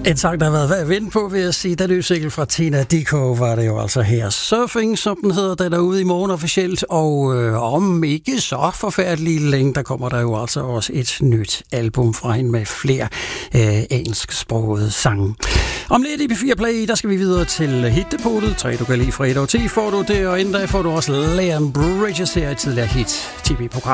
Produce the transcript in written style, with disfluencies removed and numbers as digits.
En sang, der har været værd at vente på, vil jeg sige. Den nye single fra Tina Dickow var det jo altså her. Surfing, som den hedder, den er ude i morgen officielt, og om ikke så forfærdeligt længe, der kommer der jo altså også et nyt album fra hende med flere engelsksprogede sange. Om lidt i P4 Play, der skal vi videre til hitdepotet. 3 du kan lide fra 1 og 10 får du det, og inden da får du også Leon Bridges her i tidligere hit TV-program.